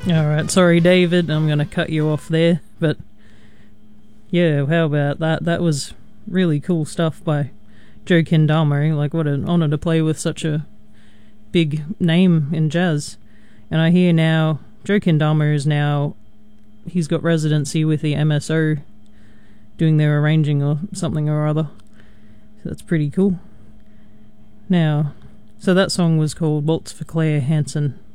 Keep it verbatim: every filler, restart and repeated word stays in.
Alright, sorry David, I'm gonna cut you off there, but yeah, how about that? That was really cool stuff by Joe Kendama. Like, what an honour to play with such a big name in jazz. And I hear now, Joe Kendama is now, he's got residency with the M S O, doing their arranging or something or other. So that's pretty cool. Now, so that song was called Waltz for Claire Hansen.